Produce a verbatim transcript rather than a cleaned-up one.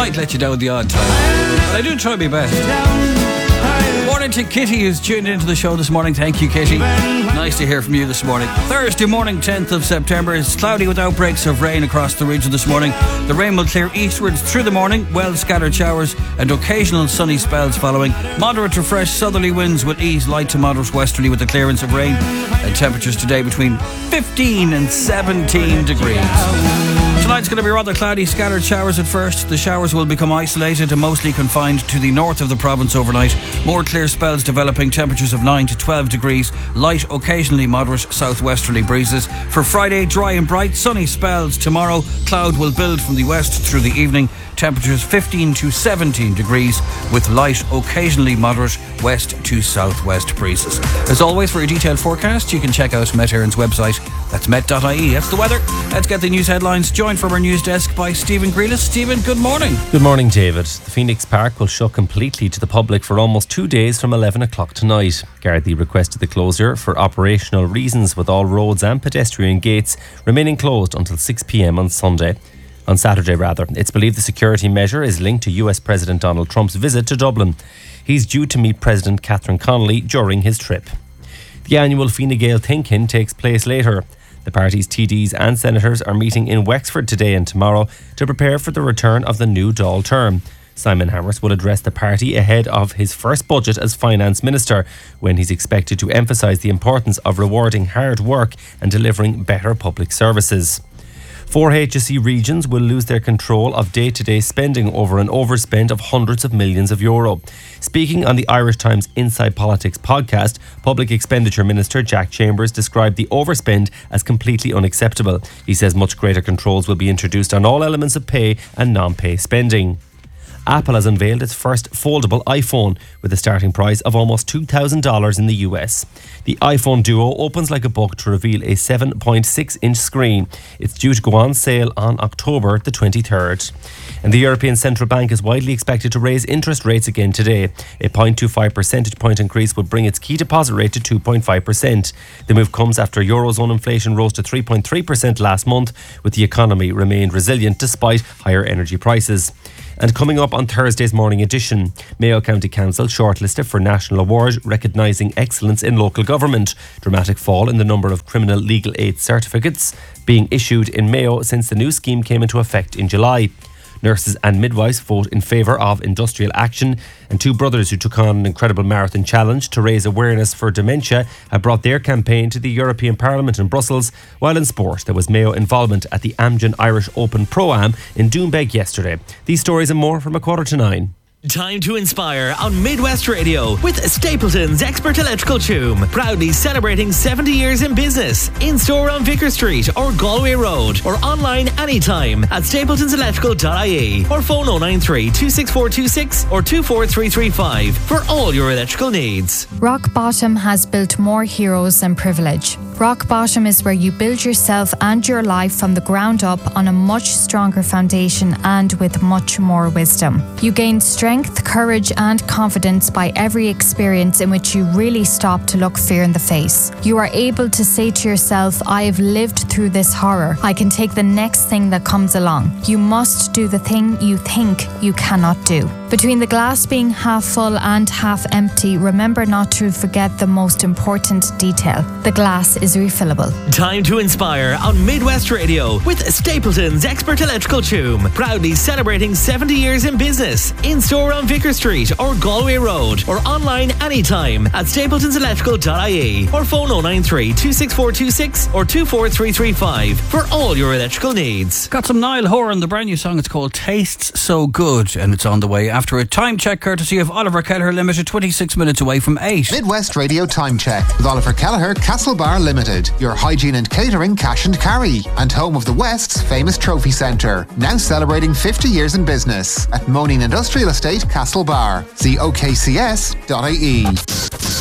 Might let you down the odd time, but I do try my best. Morning to Kitty, who's tuned into the show this morning. Thank you, Kitty. Nice to hear from you this morning. Thursday morning, tenth of September. It's cloudy with outbreaks of rain across the region this morning. The rain will clear eastwards through the morning, well scattered showers and occasional sunny spells following. Moderate to fresh southerly winds will ease light to moderate westerly with the clearance of rain. And temperatures today between fifteen and seventeen degrees. Tonight's going to be rather cloudy, scattered showers at first. The showers will become isolated and mostly confined to the north of the province overnight. More clear spells developing, temperatures of nine to twelve degrees. Light, occasionally moderate southwesterly breezes. For Friday, dry and bright, sunny spells. Tomorrow, cloud will build from the west through the evening. Temperatures fifteen to seventeen degrees with light, occasionally moderate west to southwest breezes. As always, for a detailed forecast, you can check out Met Éireann's website. That's met dot I E. That's the weather. Let's get the news headlines. Joined from our news desk by Stephen Grealis. Stephen, good morning. Good morning, David. The Phoenix Park will shut completely to the public for almost two days from eleven o'clock tonight. Gardaí requested the closure for operational reasons, with all roads and pedestrian gates remaining closed until six p.m. on Sunday. On Saturday, rather. It's believed the security measure is linked to U S President Donald Trump's visit to Dublin. He's due to meet President Catherine Connolly during his trip. The annual Fine Gael think-in takes place later. The party's T Ds and senators are meeting in Wexford today and tomorrow to prepare for the return of the new Dáil term. Simon Harris will address the party ahead of his first budget as finance minister, when he's expected to emphasise the importance of rewarding hard work and delivering better public services. Four H S E regions will lose their control of day-to-day spending over an overspend of hundreds of millions of euro. Speaking on the Irish Times Inside Politics podcast, Public Expenditure Minister Jack Chambers described the overspend as completely unacceptable. He says much greater controls will be introduced on all elements of pay and non-pay spending. Apple has unveiled its first foldable iPhone with a starting price of almost two thousand dollars in the U S. The iPhone Duo opens like a book to reveal a seven point six inch screen. It's due to go on sale on October the twenty-third. And the European Central Bank is widely expected to raise interest rates again today. A zero point two five percentage point increase would bring its key deposit rate to two point five percent. The move comes after Eurozone inflation rose to three point three percent last month, with the economy remained resilient despite higher energy prices. And coming up on Thursday's morning edition, Mayo County Council shortlisted for National Award recognising excellence in local government. Dramatic fall in the number of criminal legal aid certificates being issued in Mayo since the new scheme came into effect in July. Nurses and midwives vote in favour of industrial action, and two brothers who took on an incredible marathon challenge to raise awareness for dementia have brought their campaign to the European Parliament in Brussels. While in sport, there was Mayo involvement at the Amgen Irish Open Pro-Am in Doonbeg yesterday. These stories and more from a quarter to nine. Time to inspire on Midwest Radio with Stapleton's Expert Electrical Toom. Proudly celebrating seventy years in business. In store on Vicar Street or Galway Road, or online anytime at stapletons electrical dot I E, or phone oh nine three, two six four two six or two four three three five for all your electrical needs. Rock Bottom has built more heroes than privilege. Rock Bottom is where you build yourself and your life from the ground up on a much stronger foundation and with much more wisdom. You gain strength, courage and confidence by every experience in which you really stop to look fear in the face. You are able to say to yourself, I have lived through this horror. I can take the next thing that comes along. You must do the thing you think you cannot do. Between the glass being half full and half empty, remember not to forget the most important detail. The glass is refillable. Time to inspire on Midwest Radio with Stapleton's Expert Electrical Toom. Proudly celebrating seventy years in business. In store on Vicar Street or Galway Road, or online anytime at stapletons electrical dot I E, or phone oh nine three, two six four two six or two four three three five for all your electrical needs. Got some Niall Horan, the brand new song. It's called Tastes So Good, and it's on the way after a time check courtesy of Oliver Kelleher Limited, twenty-six minutes away from eight. Midwest Radio Time Check with Oliver Kelleher, Castlebar Limited, your hygiene and catering cash and carry, and home of the West's famous trophy centre, now celebrating fifty years in business at Moaning Industrial Estate, Castlebar. See O K C S dot I E.